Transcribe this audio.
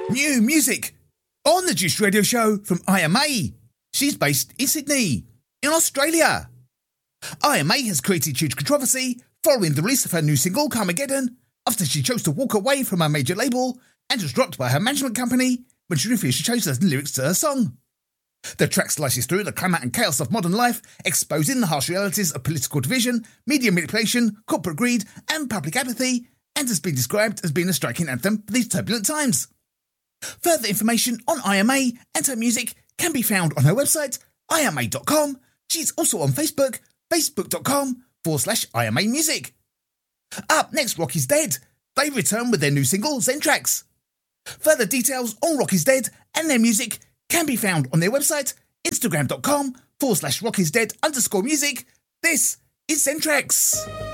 New music on the Juice Radio Show from IMA. She's based in Sydney, in Australia. IMA has created huge controversy following the release of her new single, Carmageddon, after she chose to walk away from her major label and was dropped by her management company when she refused to change the lyrics to her song. The track slices through the clamour and chaos of modern life, exposing the harsh realities of political division, media manipulation, corporate greed and public apathy, and has been described as being a striking anthem for these turbulent times. Further information on IMA and her music can be found on her website, ima.com. She's also on Facebook, facebook.com/IMA Music. Up next, Rock is Dead. They return with their new single, Zen Tracks. Further details on Rock is Dead and their music can be found on their website, instagram.com/rockisdead_music. This is Zen Tracks.